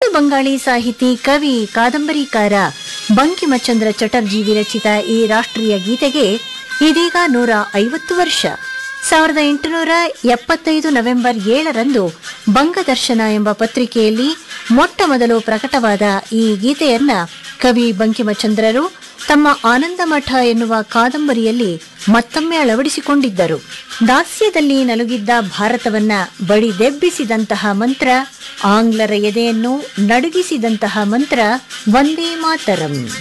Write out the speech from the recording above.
ಬಂಗಾಳಿ ಸಾಹಿತಿ, ಕವಿ, ಕಾದಂಬರಿಕಾರ ಬಂಕಿಮಚಂದ್ರ ಚಟರ್ಜಿ ವಿರಚಿತ ಈ ರಾಷ್ಟ್ರೀಯ ಗೀತೆಗೆ ಇದೀಗ 150 ವರ್ಷ. 1875 ನವೆಂಬರ್ 7ರಂದು ಬಂಗದರ್ಶನ ಎಂಬ ಪತ್ರಿಕೆಯಲ್ಲಿ ಮೊಟ್ಟ ಮೊದಲು ಪ್ರಕಟವಾದ ಈ ಗೀತೆಯನ್ನ ಕವಿ ಬಂಕಿಮಚಂದ್ರರು ತಮ್ಮ ಆನಂದಮಠ ಎನ್ನುವ ಕಾದಂಬರಿಯಲ್ಲಿ ಮತ್ತೊಮ್ಮೆ ಅಳವಡಿಸಿಕೊಂಡಿದ್ದರು. ದಾಸ್ಯದಲ್ಲಿ ನಲುಗಿದ್ದ ಭಾರತವನ್ನ ಬಡಿದೆಬ್ಬಿಸಿದಂತಹ ಮಂತ್ರ, ಆಂಗ್ಲರ ಎದೆಯನ್ನು ನಡುಗಿಸಿದಂತಹ ಮಂತ್ರ ವಂದೇ ಮಾತರಂ.